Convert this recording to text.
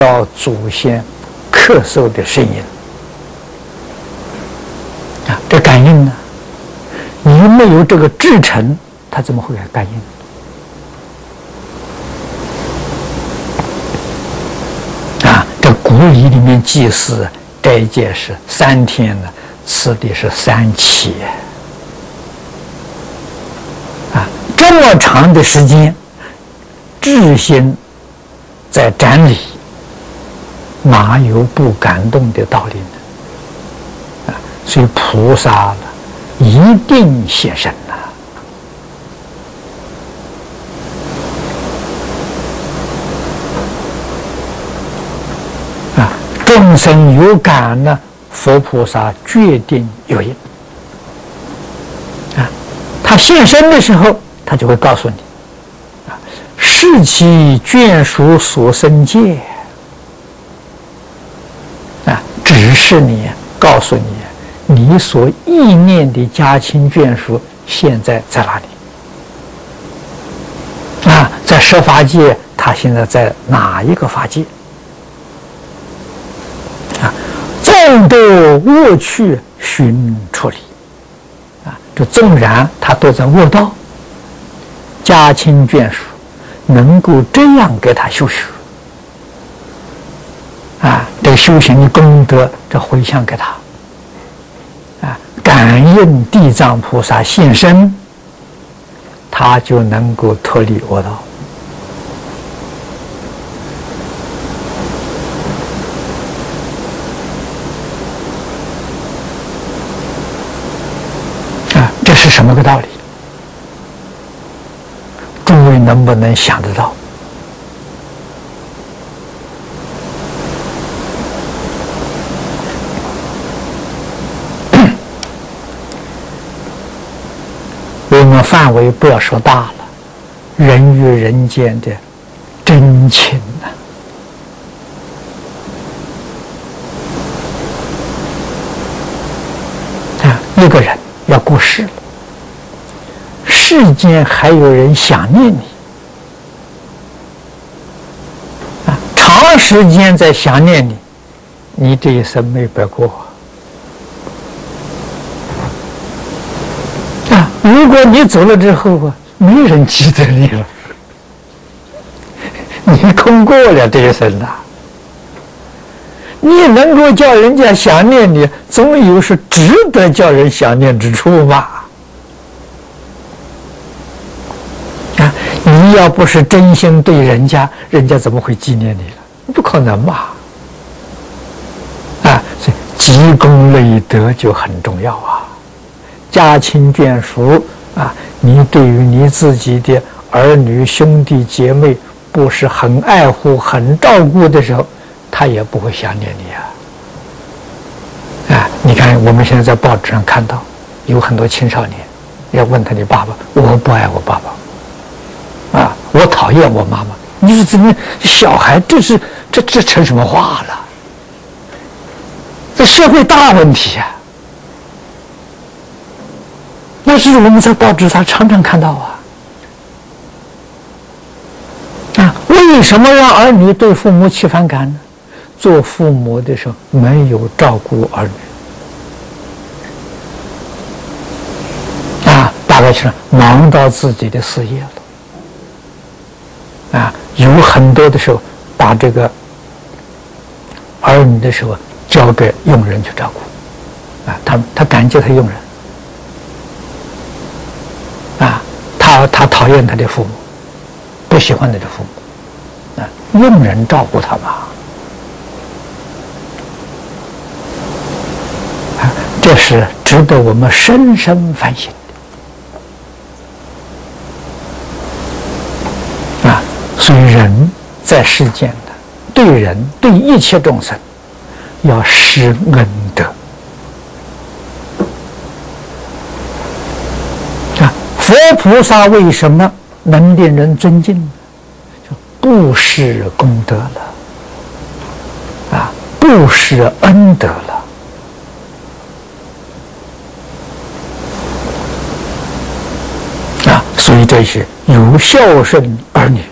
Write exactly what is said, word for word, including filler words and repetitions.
到祖先咳嗽的声音啊，这感应呢？你没有这个至诚，他怎么会感应？啊，这古礼里面祭祀斋戒是三天呢，此地是三起啊，这么长的时间，至心在展礼，哪有不感动的道理呢？啊，所以菩萨呢，一定现身呐！啊，众生有感呢，佛菩萨决定有因。啊，他现身的时候，他就会告诉你，啊，是其眷属所生戒。啊，指示你，告诉你，你所意念的家亲眷属现在在哪里？啊，在十法界，他现在在哪一个法界？啊，纵都卧去寻处理。啊，这纵然他都在卧道，家亲眷属能够这样给他修学。啊，这个修行的功德，这回向给他，啊，感应地藏菩萨现身，他就能够脱离恶道。啊，这是什么个道理？诸位能不能想得到？我们范围不要说大了，人与人间的真情啊！啊，一个人要过世了，世间还有人想念你啊，长时间在想念你，你这一生没白过。如果你走了之后啊，没人记得你了，你空过了这一生呐。你能够叫人家想念你，总有是值得叫人想念之处嘛。啊，你要不是真心对人家，人家怎么会纪念你了？不可能嘛。啊，所以积功累德就很重要啊。家亲眷属啊，你对于你自己的儿女兄弟姐妹不是很爱护很照顾的时候，他也不会想念你啊。啊，你看我们现在在报纸上看到有很多青少年要问他的爸爸，我不爱我爸爸啊，我讨厌我妈妈。你说怎么小孩这是这这成什么话了？这社会大问题啊！那是我们在报纸上常常看到啊！啊，为什么让儿女对父母起反感呢？做父母的时候没有照顾儿女，啊，大概是忙到自己的事业了，啊，有很多的时候把这个儿女的时候交给佣人去照顾，啊，他他感激他佣人。啊，他他讨厌他的父母，不喜欢他的父母，啊，用人照顾他嘛，啊，这是值得我们深深反省的，啊，所以人在世间的对人对一切众生要施恩德。佛菩萨为什么能令人尊敬呢？就布施功德了，啊，布施恩德了，啊，所以这是有孝顺儿女，